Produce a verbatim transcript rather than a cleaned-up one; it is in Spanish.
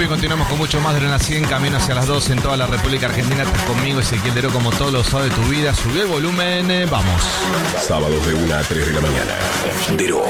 bien, continuamos con mucho más de Adrenalina cien, camino hacia las dos en toda la República Argentina. Estás conmigo, Ezequiel Deró, como todos los sábados de tu vida. Subió el volumen, eh, vamos. Sábados de una a tres de la mañana. Deró.